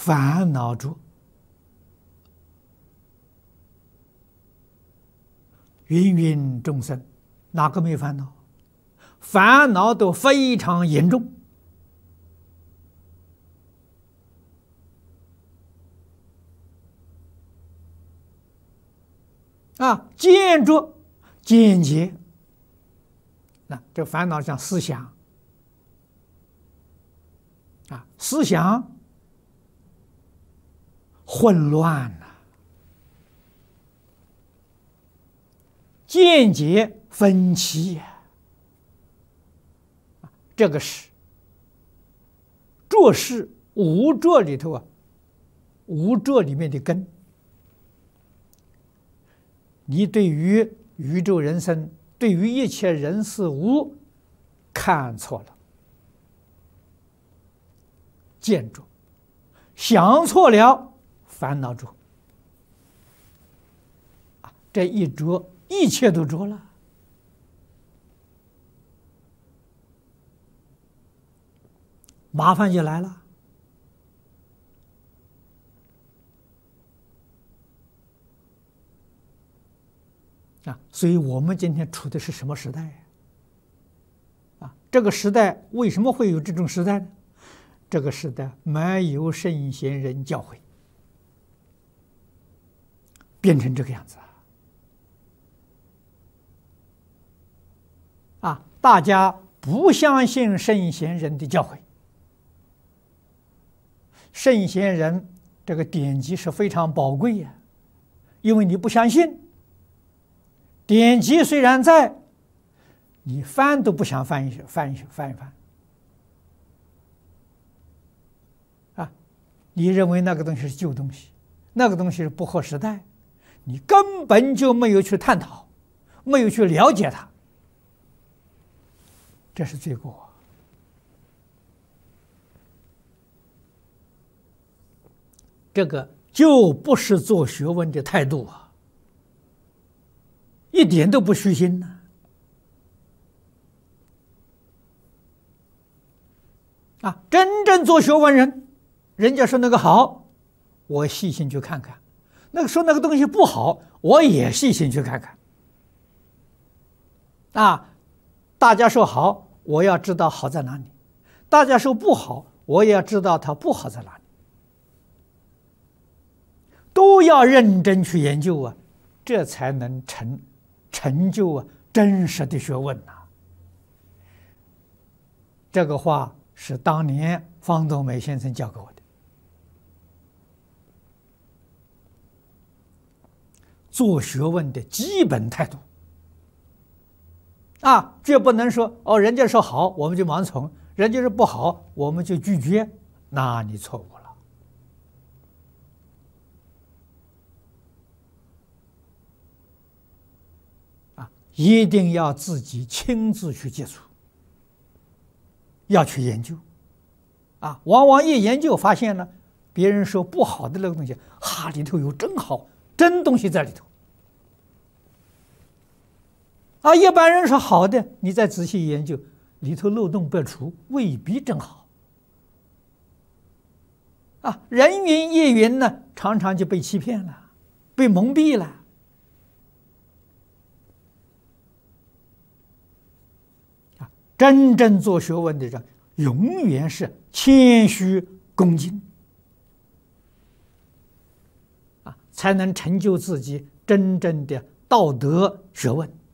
烦恼着，芸芸众生，哪个没烦恼？烦恼都非常严重。见着见解，那这烦恼像思想思想混乱了，见解分歧呀，这个是着是无着里头无着里面的根。你对于宇宙人生，对于一切人事物看错了，见着，想错了，烦恼着，这一着，一切都着了，麻烦就来了。所以我们今天处的是什么时代这个时代为什么会有这种时代呢？这个时代没有圣贤人教诲，变成这个样子大家不相信圣贤人的教诲。圣贤人这个典籍是非常宝贵呀，因为你不相信。典籍虽然在，你翻都不想翻一翻。你认为那个东西是旧东西，那个东西是不合时代，你根本就没有去探讨，没有去了解它，这是罪过。这个就不是做学问的态度一点都不虚心真正做学问人，人家说那个好，我细心去看看；那个说那个东西不好，我也细心去看看。大家说好，我要知道好在哪里；大家说不好，我也要知道它不好在哪里。都要认真去研究这才能成就真实的学问这个话是当年方东美先生教给我的。做学问的基本态度绝不能说人家说好我们就盲从，人家说不好我们就拒绝，那你错误了。一定要自己亲自去接触，要去研究往往一研究发现呢，别人说不好的那个东西里头有真好真东西在里头一般人说好的，你再仔细研究，里头漏洞百出，未必真好人云亦云呢，常常就被欺骗了，被蒙蔽了真正做学问的人永远是谦虚恭敬才能成就自己真正的道德学问。